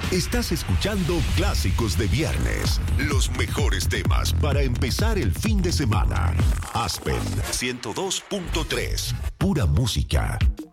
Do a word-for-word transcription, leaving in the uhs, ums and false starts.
Estás escuchando Clásicos de Viernes. Los mejores temas para empezar el fin de semana. Aspen ciento dos punto tres. Pura música.